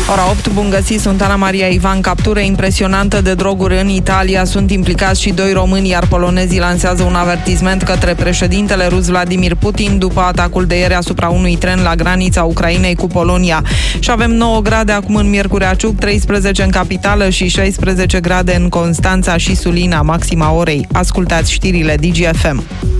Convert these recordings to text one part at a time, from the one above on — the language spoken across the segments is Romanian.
Ora 8, bun găsit, sunt Ana Maria Ivan. Captură impresionantă de droguri în Italia. Sunt implicați și 2 români, iar polonezii lansează un avertisment către președintele rus Vladimir Putin după atacul de ieri asupra unui tren la granița Ucrainei cu Polonia. Și avem 9 grade acum în Miercurea Ciuc, 13 în capitală și 16 grade în Constanța și Sulina, maxima orei. Ascultați știrile DGFM.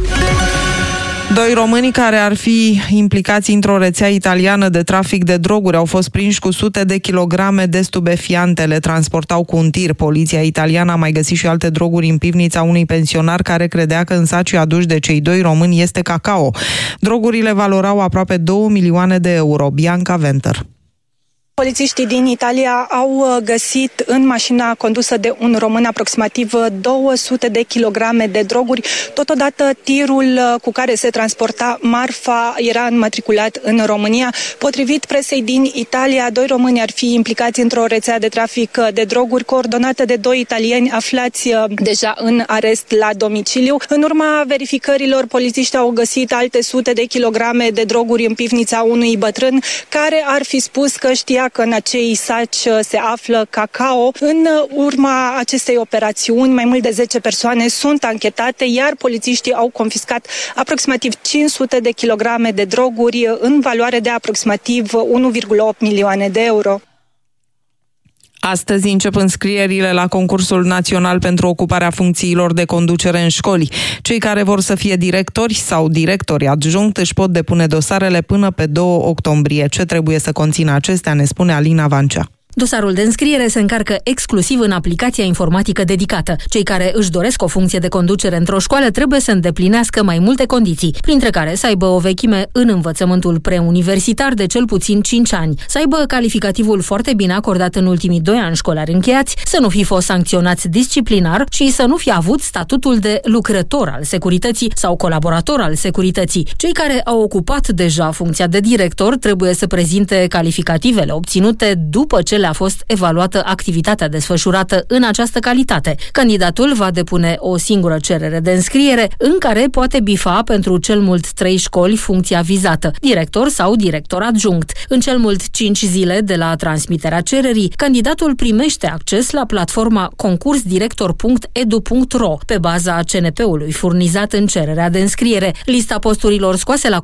2 români care ar fi implicați într-o rețea italiană de trafic de droguri au fost prinși cu sute de kilograme de stupefiante. Le transportau cu un tir. Poliția italiană a mai găsit și alte droguri în pivnița unui pensionar care credea că în sacii aduși de cei 2 români este cacao. Drogurile valorau aproape 2 milioane de euro. Bianca Venter. Polițiștii din Italia au găsit în mașina condusă de un român aproximativ 200 de kilograme de droguri. Totodată, tirul cu care se transporta marfa era înmatriculat în România. Potrivit presei din Italia, 2 români ar fi implicați într-o rețea de trafic de droguri coordonată de 2 italieni aflați deja în arest la domiciliu. În urma verificărilor, polițiștii au găsit alte sute de kilograme de droguri în pivnița unui bătrân care ar fi spus că știa că în acei saci se află cacao. În urma acestei operațiuni, mai mult de 10 persoane sunt anchetate, iar polițiștii au confiscat aproximativ 500 de kilograme de droguri în valoare de aproximativ 1,8 milioane de euro. Astăzi încep înscrierile la concursul național pentru ocuparea funcțiilor de conducere în școli. Cei care vor să fie directori sau directori adjunct își pot depune dosarele până pe 2 octombrie. Ce trebuie să conțină acestea, ne spune Alina Vancea. Dosarul de înscriere se încarcă exclusiv în aplicația informatică dedicată. Cei care își doresc o funcție de conducere într-o școală trebuie să îndeplinească mai multe condiții, printre care să aibă o vechime în învățământul preuniversitar de cel puțin 5 ani, să aibă calificativul foarte bine acordat în ultimii 2 ani școlari încheiați, să nu fi fost sancționați disciplinar și să nu fi avut statutul de lucrător al securității sau colaborator al securității. Cei care au ocupat deja funcția de director trebuie să prezinte calificativele obținute după ce a fost evaluată activitatea desfășurată în această calitate. Candidatul va depune o singură cerere de înscriere în care poate bifa pentru cel mult 3 școli funcția vizată, director sau director adjunct. În cel mult 5 zile de la transmiterea cererii, candidatul primește acces la platforma concursdirector.edu.ro pe baza CNP-ului furnizat în cererea de înscriere. Lista posturilor scoase la